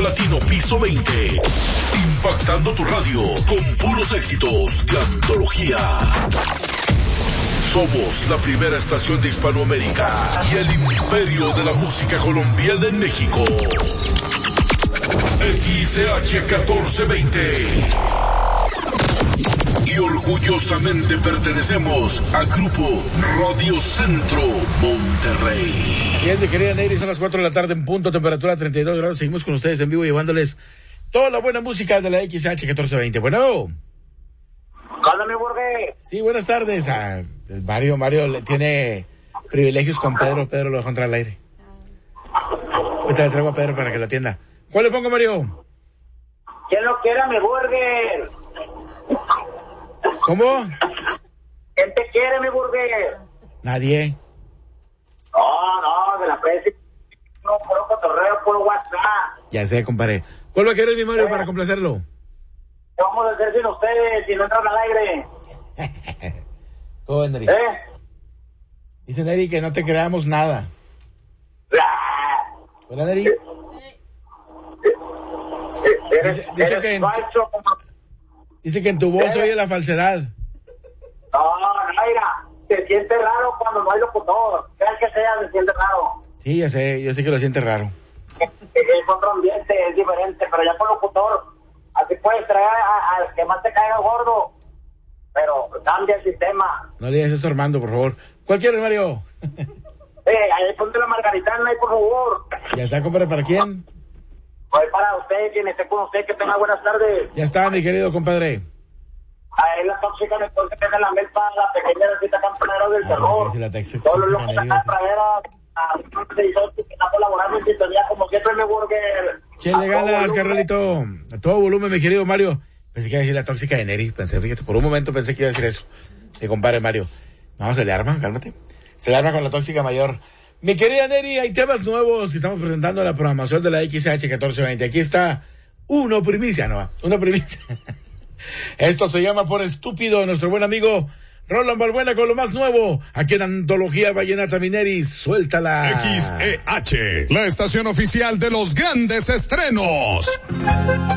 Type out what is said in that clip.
Latino Piso 20. Impactando tu radio con puros éxitos de antología. Somos la primera estación de Hispanoamérica y el imperio de la música colombiana en México. XCH 1420. Y orgullosamente pertenecemos al grupo Radio Centro Monterrey. Bien, mi querida Neri, son las 4 de la tarde en punto, temperatura 32 grados. Seguimos con ustedes en vivo llevándoles toda la buena música de la XH 1420. Bueno. Háblame, Borges. Sí, buenas tardes. Mario le tiene privilegios con Pedro. Pedro lo dejó entrar al aire. Ahorita le traigo a Pedro para que lo atienda. ¿Cuál le pongo, Mario? ¿Quién lo quiera, mi Burger? ¿Cómo? ¿Quién te quiere, mi Burger? Nadie. No, de la presa. No, por cotorreo, por WhatsApp. Ya sé, compadre. ¿Cuál va a querer mi Mario para complacerlo? ¿Qué vamos a hacer sin ustedes si no entran al aire? ¿Cómo, Neri? Dice Neri que no te creamos nada. ¿Hola, Neri? Dice que en tu voz oye la falsedad. No, mira, se siente raro cuando no hay locutor. Crean que sea, se siente raro. Sí, ya sé, yo sé que lo siente raro. Es otro ambiente, es diferente, pero ya con locutor, así puedes traer al que más te caiga gordo, pero cambia el sistema. No le digas eso, Armando, por favor. ¿Cuál quieres, Mario? Ahí ponte la margaritana ahí, por favor. Ya está, compadre, ¿para quién? Pues para usted, quien esté con usted, que tenga buenas tardes. Ya está, mi querido compadre. Ahí la tóxica me puede tener la melpa, la pequeña recita campanera del terror. Sí, la tóxica. Todos los locos acá traer a que está colaborando en sintonía, como siempre, mi Burger. Chele ganas, carnalito. A todo volumen, mi querido Mario. Pensé que iba a decir la tóxica de Neri. Fíjate, por un momento pensé que iba a decir eso. Mi compadre Mario. No, se le arma, cálmate. Se le arma con la tóxica mayor. Mi querida Neri, hay temas nuevos que estamos presentando en la programación de la XH 1420. Aquí está una primicia. Esto se llama Por Estúpido, nuestro buen amigo Roland Balbuena con lo más nuevo. Aquí en Antología Vallenata, mi Neri, suéltala. XEH, la estación oficial de los grandes estrenos.